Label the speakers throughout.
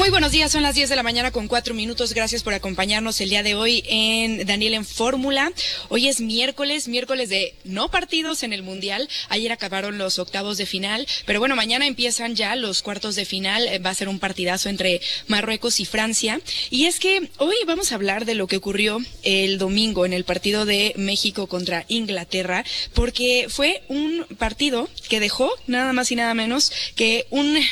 Speaker 1: Muy buenos días, son las 10 de la mañana con 4 minutos. Gracias por acompañarnos el día de hoy en Daniel en Fórmula. Hoy es miércoles de no partidos en el Mundial. Ayer acabaron los octavos de final, pero bueno, mañana empiezan ya los cuartos de final. Va a ser un partidazo entre Marruecos y Francia. Y es que hoy vamos a hablar de lo que ocurrió el domingo en el partido de México contra Inglaterra, porque fue un partido que dejó nada más y nada menos que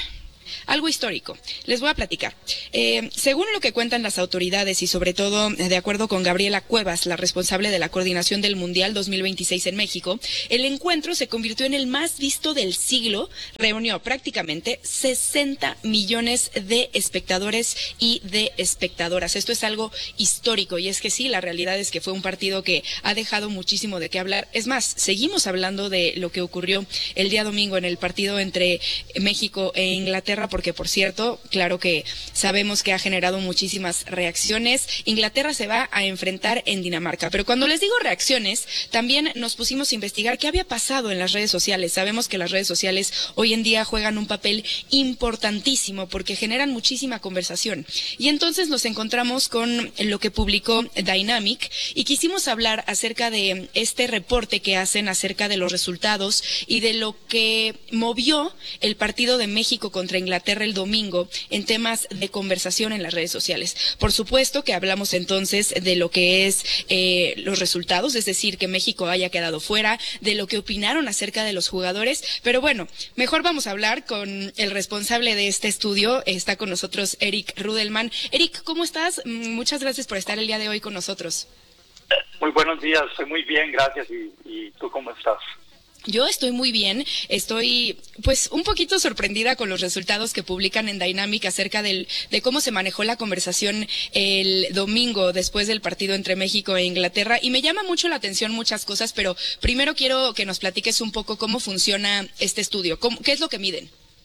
Speaker 1: algo histórico. Les voy a platicar. Según lo que cuentan las autoridades y sobre todo de acuerdo con Gabriela Cuevas, la responsable de la coordinación del Mundial 2026 en México, el encuentro se convirtió en el más visto del siglo. Reunió prácticamente 60 millones de espectadores y de espectadoras. Esto es algo histórico y es que sí, la realidad es que fue un partido que ha dejado muchísimo de qué hablar. Es más, seguimos hablando de lo que ocurrió el día domingo en el partido entre México e Inglaterra, porque por cierto, claro que sabemos que ha generado muchísimas reacciones. Inglaterra se va a enfrentar en Dinamarca, pero cuando les digo reacciones, también nos pusimos a investigar qué había pasado en las redes sociales. Sabemos que las redes sociales hoy en día juegan un papel importantísimo porque generan muchísima conversación. Y entonces nos encontramos con lo que publicó Dynamic y quisimos hablar acerca de este reporte que hacen acerca de los resultados y de lo que movió el partido de México contra Inglaterra el domingo en temas de conversación en las redes sociales. Por supuesto que hablamos entonces de lo que es los resultados, es decir, que México haya quedado fuera, de lo que opinaron acerca de los jugadores, pero bueno, mejor vamos a hablar con el responsable de este estudio. Está con nosotros Eric Rudelman. Eric, ¿cómo estás? Muchas gracias por estar el día de hoy con nosotros.
Speaker 2: Muy buenos días, estoy muy bien, gracias. ¿Y tú cómo estás?
Speaker 1: Yo estoy muy bien, estoy pues un poquito sorprendida con los resultados que publican en Dynamic acerca de cómo se manejó la conversación el domingo después del partido entre México e Inglaterra, y me llama mucho la atención muchas cosas, pero primero quiero que nos platiques un poco cómo funciona este estudio, qué es lo que miden.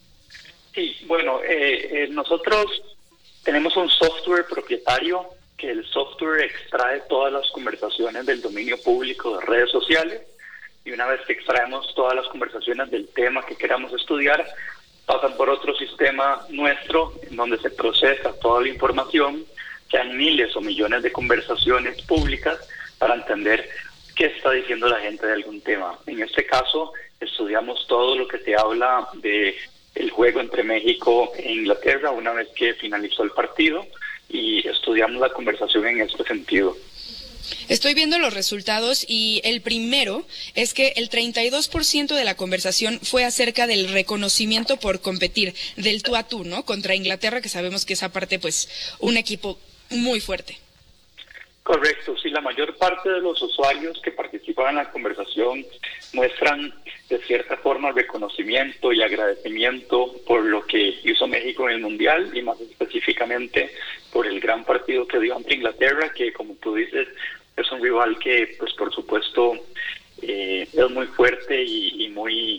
Speaker 2: Sí, bueno, nosotros tenemos un software propietario que el software extrae todas las conversaciones del dominio público de redes sociales. Y una vez que extraemos todas las conversaciones del tema que queramos estudiar, pasan por otro sistema nuestro, en donde se procesa toda la información, que hay miles o millones de conversaciones públicas para entender qué está diciendo la gente de algún tema. En este caso, estudiamos todo lo que se habla de el juego entre México e Inglaterra una vez que finalizó el partido, y estudiamos la conversación en este sentido.
Speaker 1: Estoy viendo los resultados y el primero es que el 32% de la conversación fue acerca del reconocimiento por competir, del tú a tú, ¿no? Contra Inglaterra, que sabemos que es aparte pues un equipo muy fuerte.
Speaker 2: Correcto, sí, la mayor parte de los usuarios que participan en la conversación muestran de cierta forma reconocimiento y agradecimiento por lo que hizo México en el Mundial y más específicamente por el gran partido que dio ante Inglaterra, que como tú dices es un rival que pues por supuesto es muy fuerte y muy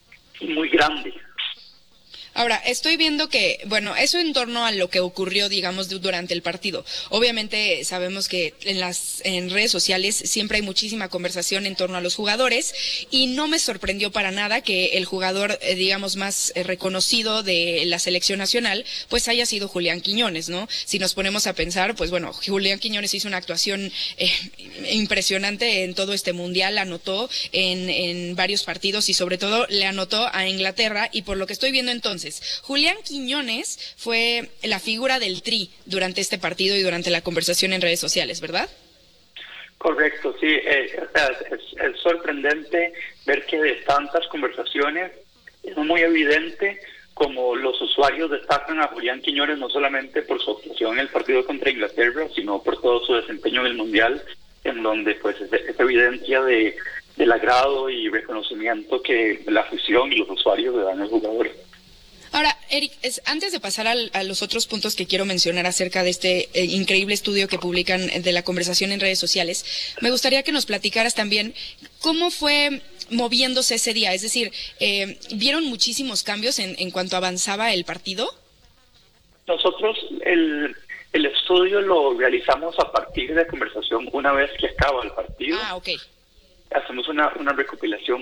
Speaker 2: grande.
Speaker 1: Ahora, estoy viendo que, bueno, eso en torno a lo que ocurrió, digamos, durante el partido. Obviamente sabemos que en redes sociales siempre hay muchísima conversación en torno a los jugadores y no me sorprendió para nada que el jugador, digamos, más reconocido de la selección nacional, pues haya sido Julián Quiñones, ¿no? Si nos ponemos a pensar, pues bueno, Julián Quiñones hizo una actuación impresionante en todo este mundial, anotó en varios partidos y sobre todo le anotó a Inglaterra, y por lo que estoy viendo entonces, Julián Quiñones fue la figura del Tri durante este partido y durante la conversación en redes sociales, ¿verdad?
Speaker 2: Correcto, sí. Es sorprendente ver que de tantas conversaciones es muy evidente como los usuarios destacan a Julián Quiñones no solamente por su actuación en el partido contra Inglaterra, sino por todo su desempeño en el Mundial, en donde pues es evidencia del agrado y reconocimiento que la afición y los usuarios le dan al jugador.
Speaker 1: Ahora, Eric, antes de pasar a los otros puntos que quiero mencionar acerca de este increíble estudio que publican de la conversación en redes sociales, me gustaría que nos platicaras también cómo fue moviéndose ese día. Es decir, ¿vieron muchísimos cambios en cuanto avanzaba el partido?
Speaker 2: Nosotros el estudio lo realizamos a partir de la conversación una vez que acaba el partido.
Speaker 1: Ah, ok.
Speaker 2: Hacemos una recopilación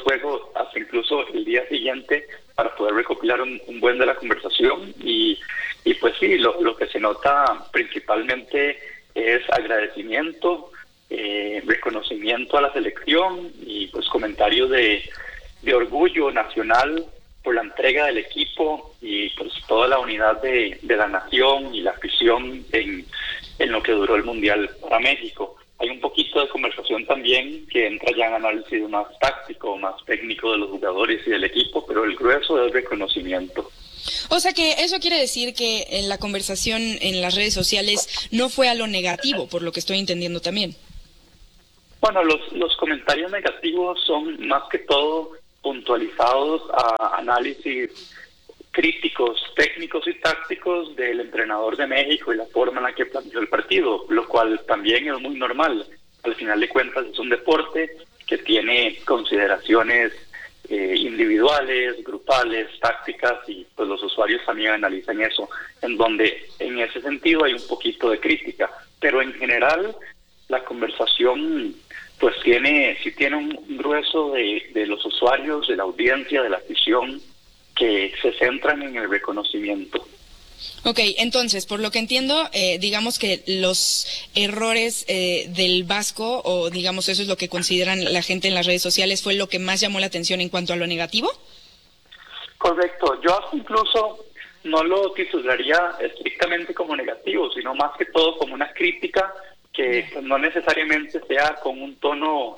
Speaker 2: post-juego, hasta incluso el día siguiente, para poder recopilar un buen de la conversación, y pues sí, lo que se nota principalmente es agradecimiento, reconocimiento a la selección y pues comentarios de orgullo nacional por la entrega del equipo y pues toda la unidad de la nación y la afición en lo que duró el Mundial para México. Hay un poquito de conversación también que entra ya en análisis más táctico, más técnico de los jugadores y del equipo, pero el grueso es reconocimiento.
Speaker 1: O sea que eso quiere decir que en la conversación en las redes sociales no fue a lo negativo, por lo que estoy entendiendo también.
Speaker 2: Bueno, los comentarios negativos son más que todo puntualizados a análisis críticos, técnicos y tácticos del entrenador de México y la forma en la que planteó el partido, lo cual también es muy normal. Al final de cuentas es un deporte que tiene consideraciones individuales, grupales, tácticas, y pues los usuarios también analizan eso, en donde en ese sentido hay un poquito de crítica, pero en general la conversación pues tiene un grueso de los usuarios, de la audiencia, de la afición, que se centran en el reconocimiento.
Speaker 1: Ok, entonces, por lo que entiendo, digamos que los errores del Vasco, o digamos eso es lo que consideran la gente en las redes sociales, fue lo que más llamó la atención en cuanto a lo negativo.
Speaker 2: Correcto, yo incluso no lo titularía estrictamente como negativo, sino más que todo como una crítica que no necesariamente sea con un tono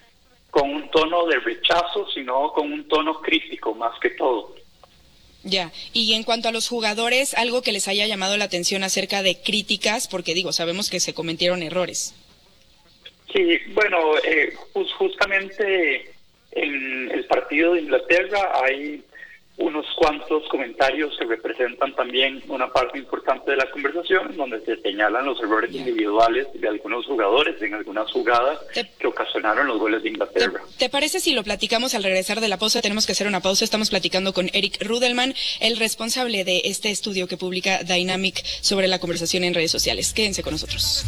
Speaker 2: de rechazo, sino con un tono crítico más que todo.
Speaker 1: Ya, y en cuanto a los jugadores, algo que les haya llamado la atención acerca de críticas, porque sabemos que se cometieron errores.
Speaker 2: Sí, bueno, justamente en el partido de Inglaterra hay unos cuantos comentarios que representan también una parte importante de la conversación, donde se señalan los errores individuales de algunos jugadores en algunas jugadas que ocasionaron los goles de Inglaterra.
Speaker 1: ¿Te parece si lo platicamos al regresar de la pausa? Tenemos que hacer una pausa. Estamos platicando con Eric Rudelman, el responsable de este estudio que publica Dynamic sobre la conversación en redes sociales. Quédense con nosotros.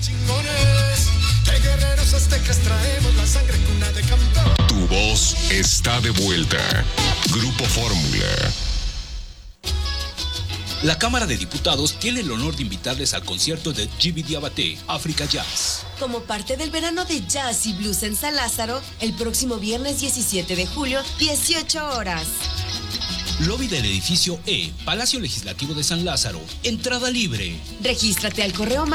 Speaker 3: Tu voz está de vuelta. Grupo Fórmula.
Speaker 4: La Cámara de Diputados tiene el honor de invitarles al concierto de Djiby Diabaté, Africa Jazz.
Speaker 5: Como parte del verano de jazz y blues en San Lázaro, el próximo viernes 17 de julio, 18 horas.
Speaker 4: Lobby del edificio E, Palacio Legislativo de San Lázaro. Entrada libre.
Speaker 5: Regístrate al correo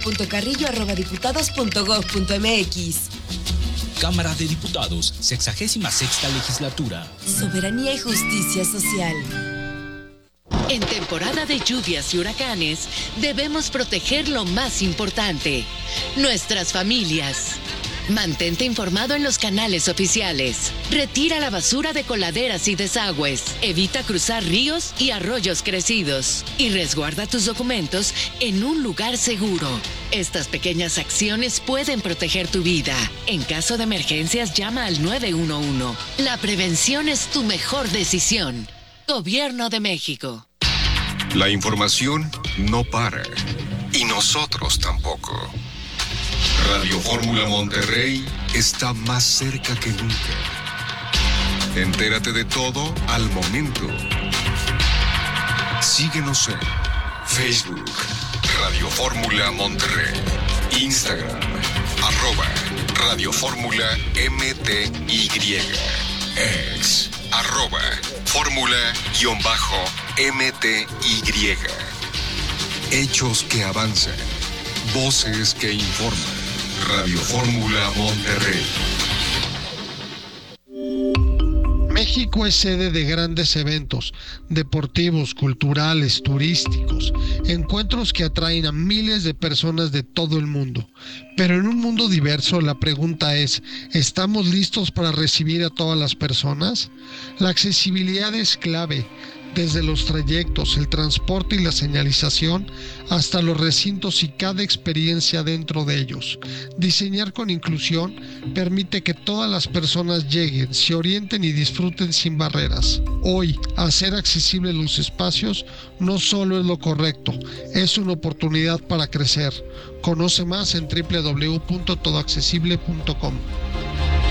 Speaker 5: marisol.carrillo@diputados.gov.mx.
Speaker 4: Cámara de Diputados, 66ª Legislatura.
Speaker 5: Soberanía y justicia social.
Speaker 6: En temporada de lluvias y huracanes, debemos proteger lo más importante, nuestras familias. Mantente informado en los canales oficiales. Retira la basura de coladeras y desagües. Evita cruzar ríos y arroyos crecidos. Y resguarda tus documentos en un lugar seguro. Estas pequeñas acciones pueden proteger tu vida. En caso de emergencias, llama al 911. La prevención es tu mejor decisión. Gobierno de México.
Speaker 3: La información no para. Y nosotros tampoco. Radio Fórmula Monterrey está más cerca que nunca. Entérate de todo al momento. Síguenos en Facebook, Radio Fórmula Monterrey, Instagram, @Radio Fórmula MTY, X, @Fórmula_MTY. Hechos que avanzan, voces que informan. Radio Fórmula Monterrey.
Speaker 7: México es sede de grandes eventos deportivos, culturales, turísticos, encuentros que atraen a miles de personas de todo el mundo. Pero en un mundo diverso, la pregunta es, ¿estamos listos para recibir a todas las personas? La accesibilidad es clave, desde los trayectos, el transporte y la señalización, hasta los recintos y cada experiencia dentro de ellos. Diseñar con inclusión permite que todas las personas lleguen, se orienten y disfruten sin barreras. Hoy, hacer accesibles los espacios no solo es lo correcto, es una oportunidad para crecer. Conoce más en www.todoaccesible.com.